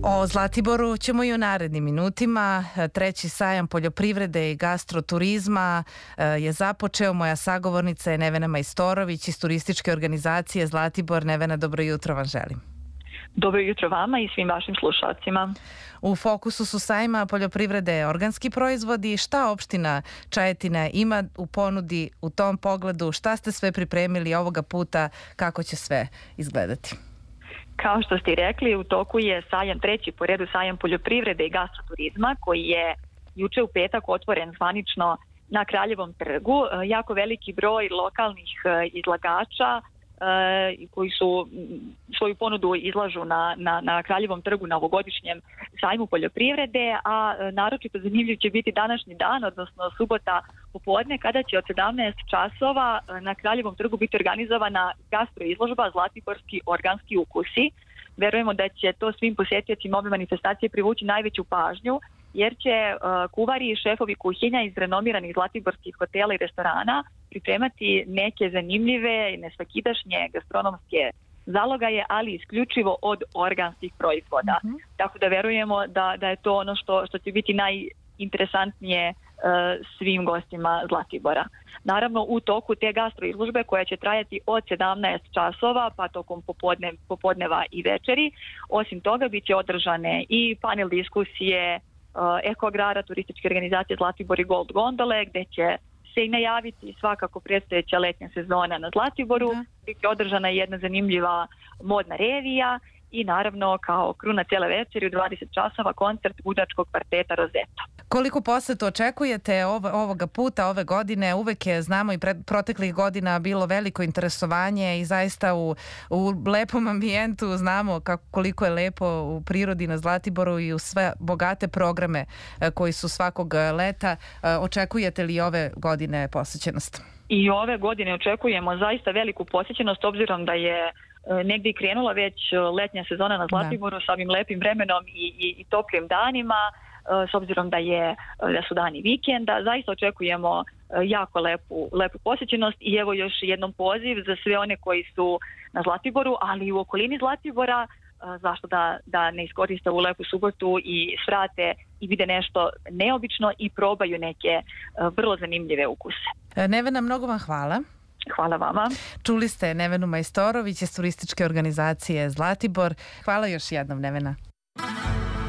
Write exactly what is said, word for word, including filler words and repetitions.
O Zlatiboru ćemo i u narednim minutima. Treći sajam poljoprivrede i gastroturizma je započeo. Moja sagovornica je Nevena Majstorović iz turističke organizacije Zlatibor. Nevena, dobro jutro vam želim. Dobro jutro vama i svim vašim slušalcima. U fokusu su sajma poljoprivrede organski proizvodi. Šta opština Čajetina ima u ponudi u tom pogledu? Šta ste sve pripremili ovoga puta? Kako će sve izgledati? Kao što ste i rekli, u toku je sajam, treći po redu sajam poljoprivrede i gastroturizma, koji je juče u petak otvoren zvanično na Kraljevom trgu. Jako veliki broj lokalnih izlagača koji su svoju ponudu izlažu na, na, na Kraljevom trgu na ovogodišnjem sajmu poljoprivrede, a naročito zanimljiv će biti današnji dan, odnosno subota popodne, kada će od sedamnaest časova na Kraljevom trgu biti organizovana gastroizložba Zlatiborski organski ukusi. Verujemo da će to svim posjetiocima ove manifestacije privući najveću pažnju, jer će uh, kuvari i šefovi kuhinja iz renomiranih zlatiborskih hotela i restorana pripremati neke zanimljive i nesvakidašnje gastronomske zalogaje, ali isključivo od organskih proizvoda. Mm-hmm. Tako da verujemo da, da je to ono što, što će biti najinteresantnije uh, svim gostima Zlatibora. Naravno, u toku te gastroizložbe, koja će trajati od sedamnaest časova pa tokom popodne, popodneva i večeri, osim toga bit će održane i panel diskusije Ekoagrara, turističke organizacije Zlatibor i Gold Gondole, gde će se i najaviti svakako predstojeća letnja sezona na Zlatiboru, da. Gde će održana jedna zanimljiva modna revija i naravno kao kruna cijele večeri u dvadeset časova koncert budačkog kvarteta Rozeta. Koliko posetu očekujete ov, ovoga puta, ove godine? Uvek je, znamo, i pred, proteklih godina bilo veliko interesovanje i zaista u, u lepom ambijentu znamo kako, koliko je lepo u prirodi na Zlatiboru i u sve bogate programe koji su svakog leta. Očekujete li ove godine posjećenost? I ove godine očekujemo zaista veliku posjećenost, obzirom da je negdje krenula već letnja sezona na Zlatiboru, da, sa ovim lepim vremenom i, i, i toplim danima, s obzirom da je da su dani vikenda. Zaista očekujemo jako lepu, lepu posjećenost i evo još jednom poziv za sve one koji su na Zlatiboru, ali i u okolini Zlatibora, zašto da, da ne iskoriste ovu lepu subotu i svrate i vide nešto neobično i probaju neke vrlo zanimljive ukuse. Nevena, mnogo vam hvala. Hvala vama. Čuli ste Nevenu Majstorović iz turističke organizacije Zlatibor. Hvala još jednom, Nevena.